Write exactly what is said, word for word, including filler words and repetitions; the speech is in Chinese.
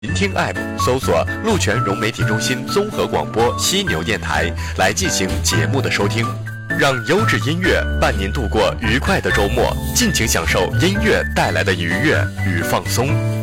聆听 App 搜索鹿泉融媒体中心综合广播犀牛电台来进行节目的收听，让优质音乐伴您度过愉快的周末，尽情享受音乐带来的愉悦与放松。